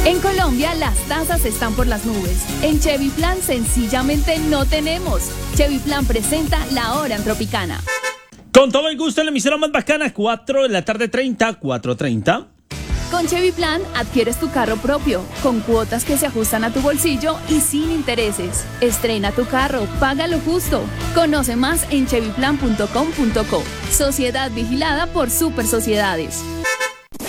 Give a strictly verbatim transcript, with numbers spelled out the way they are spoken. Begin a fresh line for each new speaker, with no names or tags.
En Colombia las tasas están por las nubes. En Chevy Plan sencillamente no tenemos. Chevy Plan presenta La Hora en Tropicana.
Con todo el gusto en la emisora más bacana, cuatro de la tarde treinta, cuatro treinta.
Con Chevy Plan adquieres tu carro propio, con cuotas que se ajustan a tu bolsillo y sin intereses. Estrena tu carro, paga lo justo. Conoce más en chevy plan punto com punto co. Sociedad vigilada por Super Sociedades.